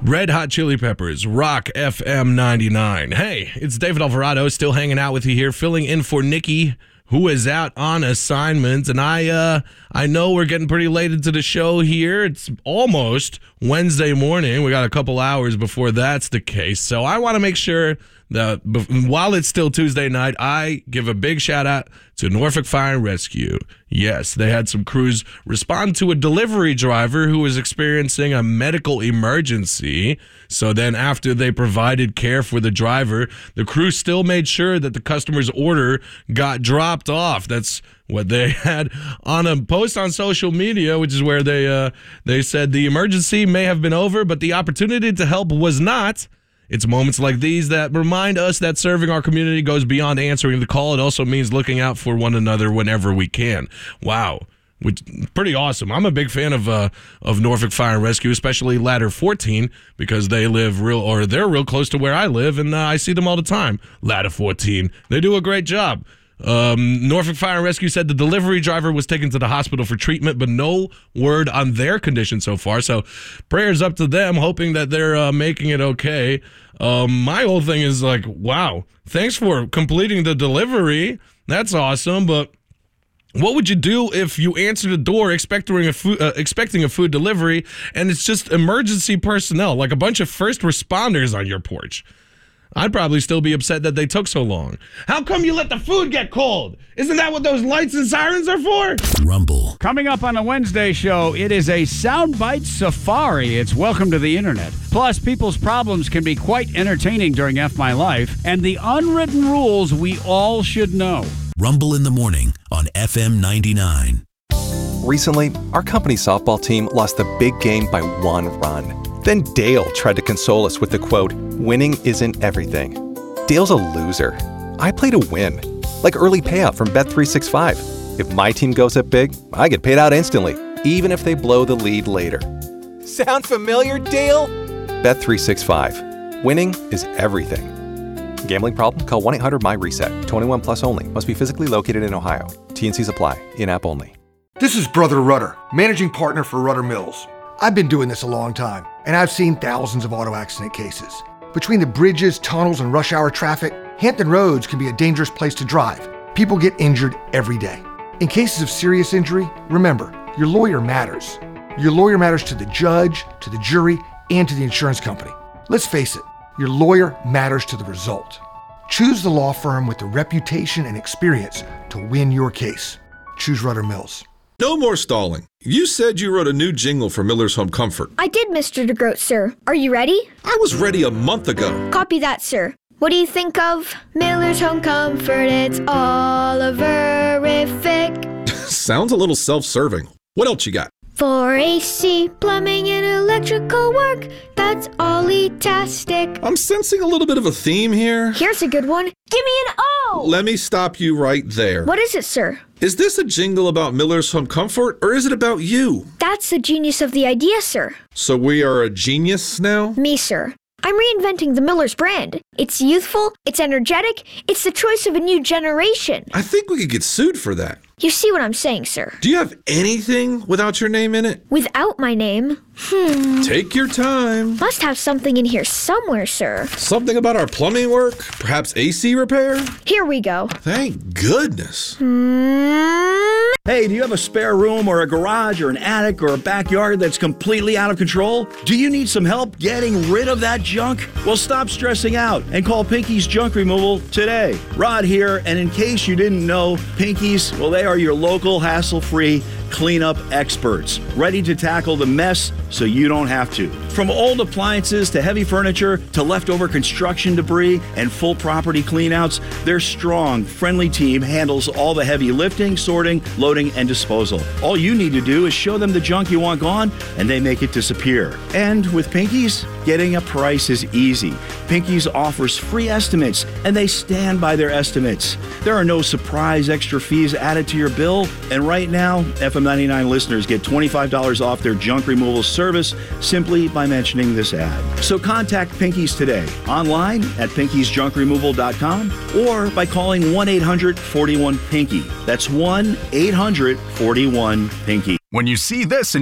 Red Hot Chili Peppers, Rock FM 99. Hey, it's David Alvarado still hanging out with you here, filling in for Nikki, who is out on assignment. And I know we're getting pretty late into the show here. It's almost Wednesday morning. We got a couple hours before that's the case. So I want to make sure that while it's still Tuesday night, I give a big shout out to Norfolk Fire and Rescue. Yes, they had some crews respond to a delivery driver who was experiencing a medical emergency. So then after they provided care for the driver, the crew still made sure that the customer's order got dropped off. That's what they had on a post on social media, which is where they said the emergency may have been over, but the opportunity to help was not. It's moments like these that remind us that serving our community goes beyond answering the call. It also means looking out for one another whenever we can. Wow. Which pretty awesome. I'm a big fan of Norfolk Fire and Rescue, especially Ladder 14, because they're real close to where I live, and I see them all the time. Ladder 14. They do a great job. Norfolk Fire and Rescue said the delivery driver was taken to the hospital for treatment, but no word on their condition so far. So prayers up to them, hoping that they're making it okay. My whole thing is like, wow, thanks for completing the delivery. That's awesome. But what would you do if you answer the door expecting a food delivery and it's just emergency personnel, like a bunch of first responders on your porch? I'd probably still be upset that they took so long. How come you let the food get cold? Isn't that what those lights and sirens are for? Rumble. Coming up on the Wednesday show, it is a soundbite safari. It's welcome to the internet. Plus, people's problems can be quite entertaining during F My Life, and the unwritten rules we all should know. Rumble in the morning on FM 99. Recently, our company softball team lost the big game by 1 run. Then Dale tried to console us with the quote, "Winning isn't everything." Dale's a loser. I play to win. Like early payout from Bet365. If my team goes up big, I get paid out instantly, even if they blow the lead later. Sound familiar, Dale? Bet365. Winning is everything. Gambling problem? Call 1-800-MY-RESET. 21 plus only. Must be physically located in Ohio. T&Cs apply. In-app only. This is Brother Rudder, managing partner for Rudder Mills. I've been doing this a long time, and I've seen thousands of auto accident cases. Between the bridges, tunnels, and rush hour traffic, Hampton Roads can be a dangerous place to drive. People get injured every day. In cases of serious injury, remember, your lawyer matters. Your lawyer matters to the judge, to the jury, and to the insurance company. Let's face it, your lawyer matters to the result. Choose the law firm with the reputation and experience to win your case. Choose Rudder Mills. No more stalling. You said you wrote a new jingle for Miller's Home Comfort. I did, Mr. DeGroat, sir. Are you ready? I was ready a month ago. Copy that, sir. What do you think of Miller's Home Comfort? It's all-a-verific. Sounds a little self-serving. What else you got? For AC, plumbing, and electrical work, that's Ollie-tastic. I'm sensing a little bit of a theme here. Here's a good one. Give me an O! Let me stop you right there. What is it, sir? Is this a jingle about Miller's Home Comfort, or is it about you? That's the genius of the idea, sir. So we are a genius now? Me, sir. I'm reinventing the Miller's brand. It's youthful, it's energetic, it's the choice of a new generation. I think we could get sued for that. You see what I'm saying, sir? Do you have anything without your name in it? Without my name? Take your time. Must have something in here somewhere, sir. Something about our plumbing work? Perhaps AC repair? Here we go. Thank goodness. Hey, do you have a spare room or a garage or an attic or a backyard that's completely out of control? Do you need some help getting rid of that junk? Well, stop stressing out and call Pinky's Junk Removal today. Rod here, and in case you didn't know, Pinky's, well, they are your local hassle-free cleanup experts, ready to tackle the mess so you don't have to. From old appliances to heavy furniture to leftover construction debris and full property cleanouts, their strong, friendly team handles all the heavy lifting, sorting, loading, and disposal. All you need to do is show them the junk you want gone, and they make it disappear. And with Pinky's, getting a price is easy. Pinky's offers free estimates, and they stand by their estimates. There are no surprise extra fees added to your bill, and right now, FM 99 listeners get $25 off their junk removal service simply by mentioning this ad. So contact Pinky's today, online at pinkysjunkremoval.com or by calling 1-800-41-PINKY. That's 1-800-41-PINKY. When you see this